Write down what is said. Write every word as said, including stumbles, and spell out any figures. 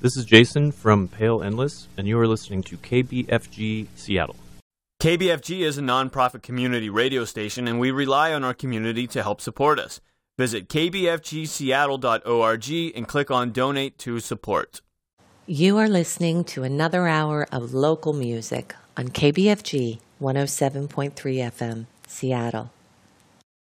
This is Jason from Pale Endless, and you are listening to K B F G Seattle. K B F G is a nonprofit community radio station, and we rely on our community to help support us. Visit k b f g seattle dot org and click on Donate to Support. You are listening to another hour of local music on K B F G one oh seven point three F M, Seattle.